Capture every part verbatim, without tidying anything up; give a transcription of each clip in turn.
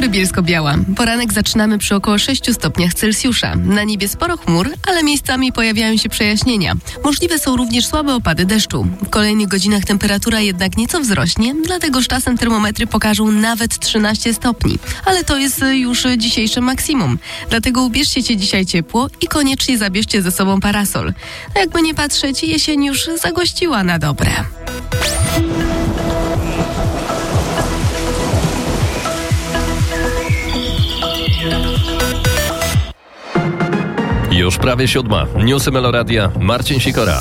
dobry, Bielsko-Biała. Poranek zaczynamy przy około sześciu stopniach Celsjusza. Na niebie sporo chmur, ale miejscami pojawiają się przejaśnienia. Możliwe są również słabe opady deszczu. W kolejnych godzinach temperatura jednak nieco wzrośnie, dlatego z czasem termometry pokażą nawet trzynaście stopni. Ale to jest już dzisiejsze maksimum. Dlatego ubierzcie się dzisiaj ciepło i koniecznie zabierzcie ze sobą parasol. No jakby nie patrzeć, jesień już zagościła na dobre. Już prawie siódma. Newsy Meloradia. Marcin Sikora.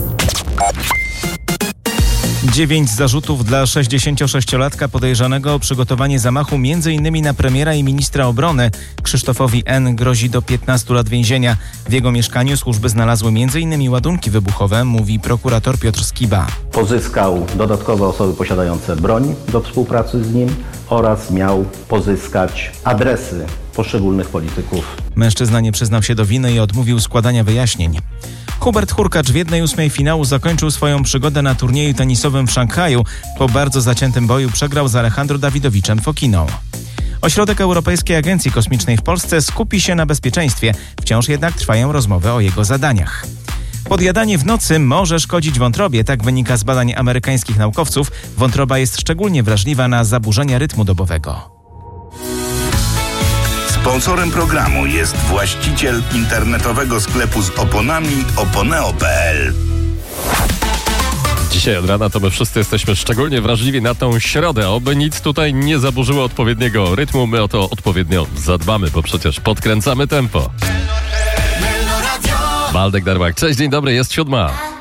Dziewięć zarzutów dla sześćdziesięciosześciolatka podejrzanego o przygotowanie zamachu między innymi na premiera i ministra obrony. Krzysztofowi N. grozi do piętnastu lat więzienia. W jego mieszkaniu służby znalazły między innymi ładunki wybuchowe, mówi prokurator Piotr Skiba. Pozyskał dodatkowe osoby posiadające broń do współpracy z nim oraz miał pozyskać adresy poszczególnych polityków. Mężczyzna nie przyznał się do winy i odmówił składania wyjaśnień. Hubert Hurkacz w jednej ósmej finału zakończył swoją przygodę na turnieju tenisowym w Szanghaju. Po bardzo zaciętym boju przegrał z Alejandro Dawidowiczem Fokiną. Ośrodek Europejskiej Agencji Kosmicznej w Polsce skupi się na bezpieczeństwie. Wciąż jednak trwają rozmowy o jego zadaniach. Podjadanie w nocy może szkodzić wątrobie, tak wynika z badań amerykańskich naukowców. Wątroba jest szczególnie wrażliwa na zaburzenia rytmu dobowego. Sponsorem programu jest właściciel internetowego sklepu z oponami oponeo kropka pe el. Dzisiaj od rana to my wszyscy jesteśmy szczególnie wrażliwi na tą środę. Oby nic tutaj nie zaburzyło odpowiedniego rytmu. My o to odpowiednio zadbamy, bo przecież podkręcamy tempo. Waldek Darłak. Cześć, dzień dobry, jest siódma.